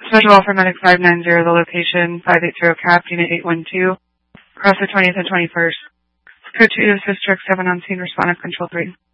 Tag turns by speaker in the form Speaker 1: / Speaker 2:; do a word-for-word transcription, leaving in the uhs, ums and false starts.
Speaker 1: Special offer medic five nine zero, the location five eight zero cap, unit eight one two, across the twentieth and twenty-first. Code two, assist truck seven on scene, respond of control three.